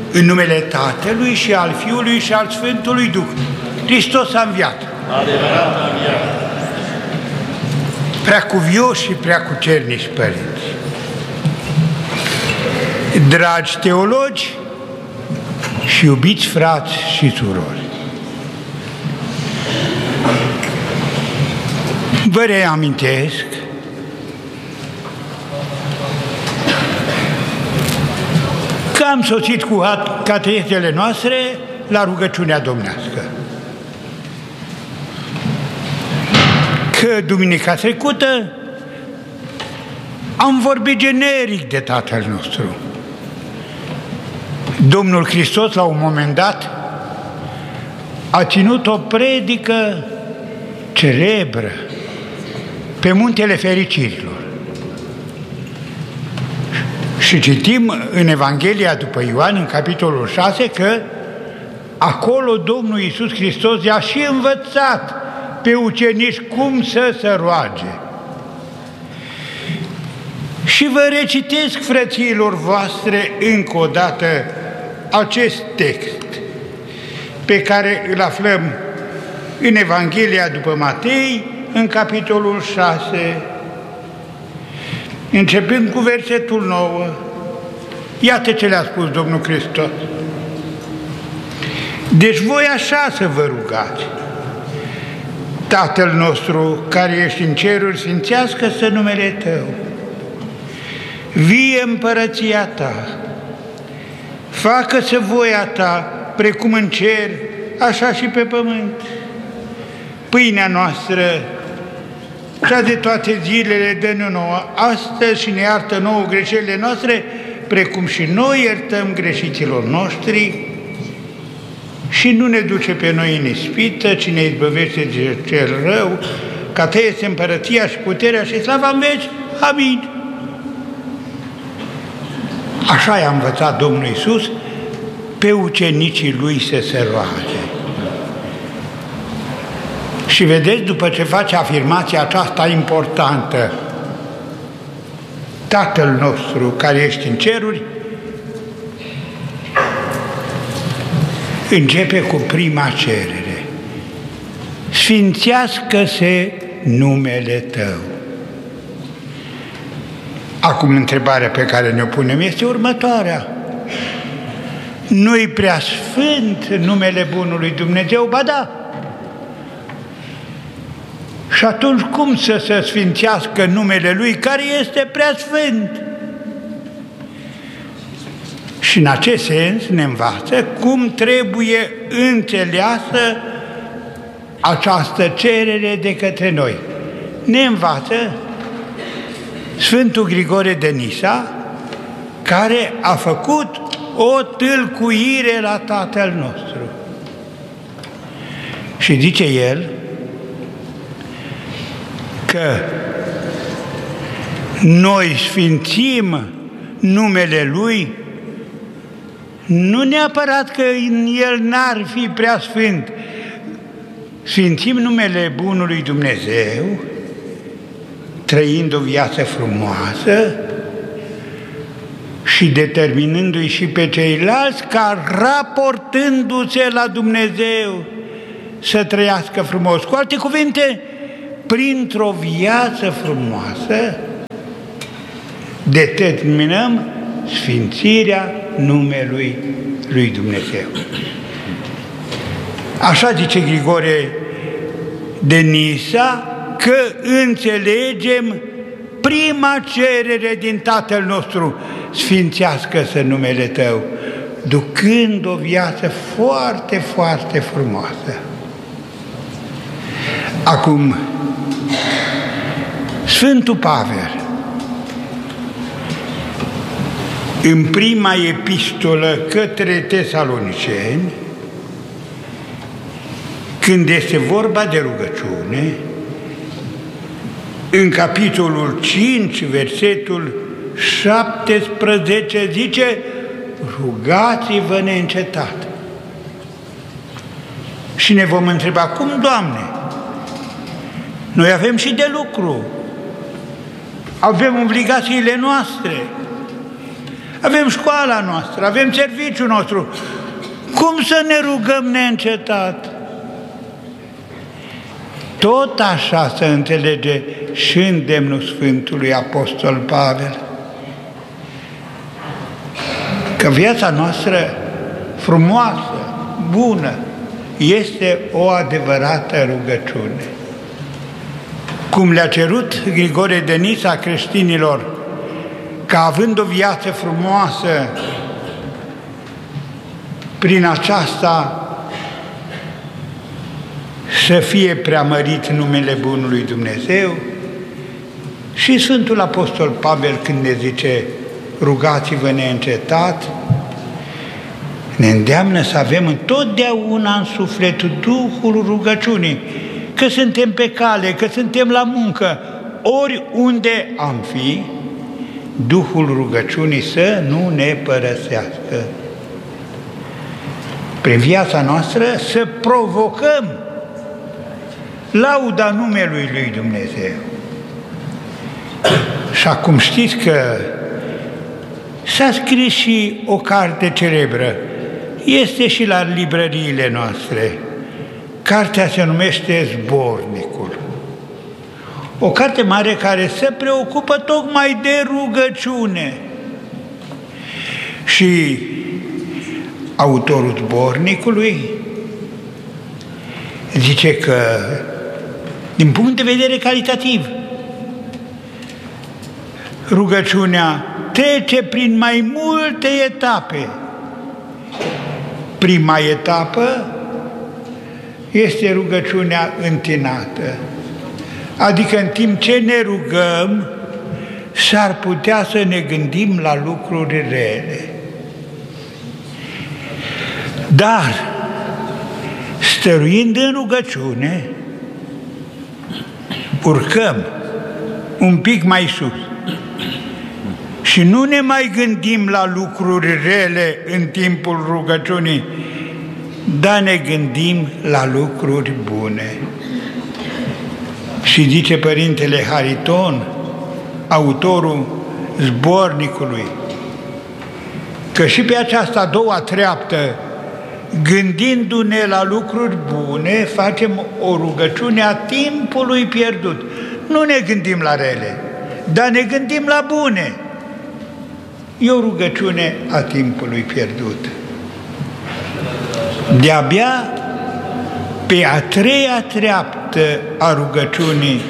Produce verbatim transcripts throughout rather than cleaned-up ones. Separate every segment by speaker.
Speaker 1: În numele Tatălui și al Fiului și al Sfântului Duh. Hristos a înviat.
Speaker 2: Adevărat a înviat.
Speaker 1: Preacuvioși și preacucernici părinți, dragi teologi și iubiți frați și surori, vă reamintesc că am sosit cu catehetele noastre la rugăciunea domnească. Că duminica trecută am vorbit generic de Tatăl nostru. Domnul Hristos, la un moment dat, a ținut o predică celebră pe Muntele Fericirilor. Și citim în Evanghelia după Ioan, în capitolul șase, că acolo Domnul Iisus Hristos i-a și învățat pe ucenici cum să se roage. Și vă recitesc, frățiilor voastre, încă o dată acest text pe care îl aflăm în Evanghelia după Matei, în capitolul șase, începând cu versetul nouă. Iată ce le-a spus Domnul Hristos. Deci voi așa să vă rugați: Tatăl nostru care ești în ceruri, sfințească-se numele Tău, vie împărăția Ta, facă-se voia Ta, precum în cer, așa și pe pământ. Pâinea noastră, cea de toate zilele, dă-ne nouă astăzi și ne iartă nouă greșelile noastre, precum și noi iertăm greșiților noștri, și nu ne duce pe noi în ispită, ci ne izbăvește de cel rău, ca Ta este împărăția și puterea și slava în veci. Amin. Așa i-a învățat Domnul Iisus pe ucenicii Lui să se roage. Și vedeți, după ce face afirmația aceasta importantă, Tatăl nostru care ești în ceruri, începe cu prima cerere: sfințească-se numele Tău. Acum, întrebarea pe care ne-o punem este următoarea: nu-i prea sfânt numele bunului Dumnezeu? Ba da! Și atunci cum să se sfințească numele Lui care este prea sfânt? Și în acest sens ne învață cum trebuie înțeleasă această cerere de către noi. Ne învață Sfântul Grigore de Nisa, care a făcut o tâlcuire la Tatăl nostru. Și zice el că noi sfințim numele Lui nu neapărat că în El n-ar fi prea sfânt. Sfințim numele bunului Dumnezeu trăind o viață frumoasă și determinându-i și pe ceilalți ca raportându-se la Dumnezeu să trăiască frumos. Cu alte cuvinte, printr-o viață frumoasă determinăm sfințirea numelui lui Dumnezeu. Așa zice Grigore de Nisa, că înțelegem prima cerere din Tatăl nostru: sfințească-se numele Tău, ducând o viață foarte, foarte frumoasă. Acum, Sfântul Pavel, în prima epistolă către Tesaloniceni, când este vorba de rugăciune, în capitolul cinci, versetul șaptesprezece, zice: rugați-vă neîncetat. Și ne vom întreba: cum, Doamne? Noi avem și de lucru, avem obligațiile noastre, avem școala noastră, avem serviciul nostru. Cum să ne rugăm neîncetat? Tot așa se înțelege și îndemnul Sfântului Apostol Pavel. Că viața noastră frumoasă, bună, este o adevărată rugăciune. Cum le-a cerut Grigore de Nisa creștinilor, că având o viață frumoasă, prin aceasta să fie preamărit numele Bunului Dumnezeu, și Sfântul Apostol Pavel, când ne zice rugați-vă neîncetat, ne îndeamnă să avem întotdeauna în suflet Duhul rugăciunii, că suntem pe cale, că suntem la muncă, oriunde am fi, Duhul rugăciunii să nu ne părăsească. Prin viața noastră să provocăm lauda numelui lui Dumnezeu. Și acum știți că s-a scris și o carte celebră, este și la librăriile noastre. Cartea se numește Zbornicul. O carte mare care se preocupă tocmai de rugăciune. Și autorul Zbornicului zice că, din punct de vedere calitativ, rugăciunea trece prin mai multe etape. Prima etapă este rugăciunea întinată, adică în timp ce ne rugăm, s-ar putea să ne gândim la lucruri rele. Dar, stăruind în rugăciune, urcăm un pic mai sus și nu ne mai gândim la lucruri rele în timpul rugăciunii, dar ne gândim la lucruri bune. Și zice Părintele Hariton, autorul Zbornicului, că și pe această a doua treaptă, gândindu-ne la lucruri bune, facem o rugăciune a timpului pierdut. Nu ne gândim la rele, dar ne gândim la bune. E o rugăciune a timpului pierdut. De-abia pe a treia treaptă a rugăciunii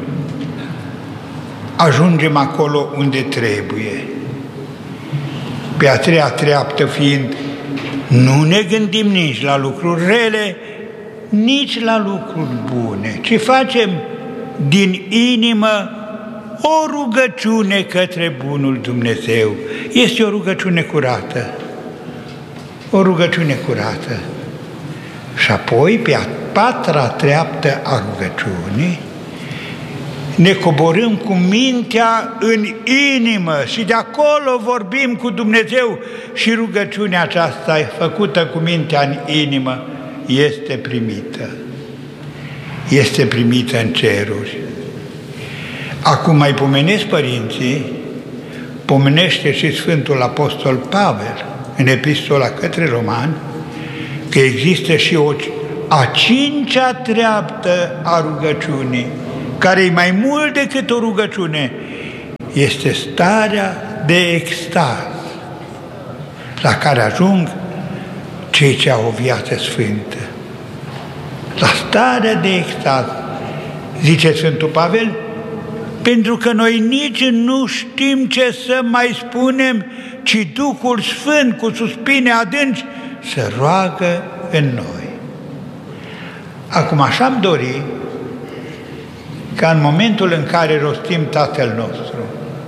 Speaker 1: ajungem acolo unde trebuie. Pe a treia treaptă fiind, nu ne gândim nici la lucruri rele, nici la lucruri bune, ci facem din inimă o rugăciune către bunul Dumnezeu. Este o rugăciune curată. O rugăciune curată. Și apoi, pe a patra treaptă a rugăciunii, ne coborâm cu mintea în inimă și de acolo vorbim cu Dumnezeu și rugăciunea aceasta făcută cu mintea în inimă este primită. Este primită în ceruri. Acum mai pomenesc părinții, pomenește și Sfântul Apostol Pavel în Epistola către Romani, că există și o a cincea treaptă a rugăciunii, care e mai mult decât o rugăciune, este starea de extaz, la care ajung cei ce au o viață sfântă. La starea de extaz, zice Sfântul Pavel, pentru că noi nici nu știm ce să mai spunem, ci Duhul Sfânt cu suspine adânci se roagă în noi. Acum așa-mi dori ca în momentul în care rostim Tatăl nostru,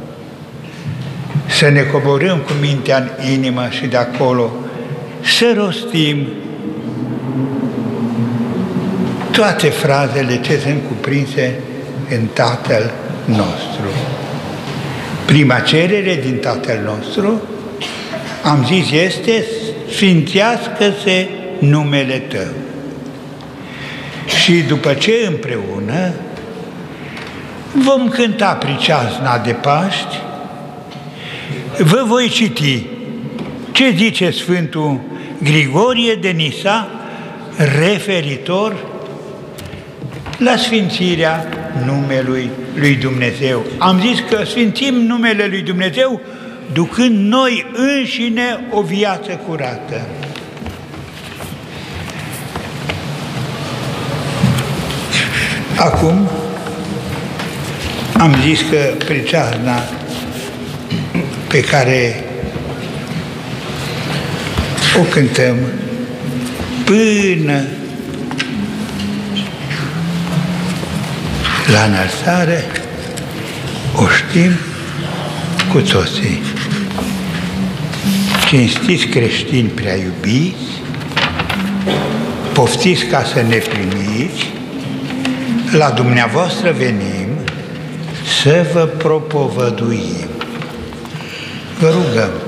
Speaker 1: să ne coborâm cu mintea în inimă și de acolo să rostim toate frazele ce sunt cuprinse în Tatăl nostru. Prima cerere din Tatăl nostru, am zis, este sfințească-se numele Tău. Și după ce împreună vom cânta priceazna de Paști, vă voi citi ce zice Sfântul Grigorie de Nisa referitor la sfințirea numelui lui Dumnezeu. Am zis că sfințim numele lui Dumnezeu ducând noi înșine o viață curată. Acum am zis că priceazna pe care o cântăm până la înălțare o știm cu toții. Cinstiți creștini prea iubiți, poftiți ca să ne primiți, la dumneavoastră venim să vă propovăduim. Vă rugăm